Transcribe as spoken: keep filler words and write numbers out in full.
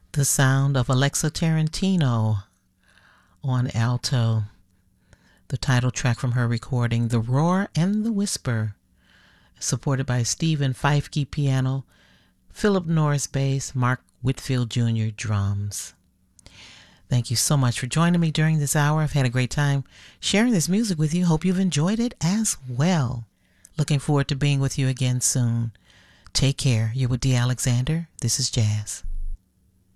The sound of Alexa Tarantino on alto. The title track from her recording, The Roar and the Whisper, supported by Stephen Feifke piano, Philip Norris bass, Mark Whitfield Junior drums. Thank you so much for joining me during this hour. I've had a great time sharing this music with you. Hope you've enjoyed it as well. Looking forward to being with you again soon. Take care. You're with Dee Alexander. This is Jazz.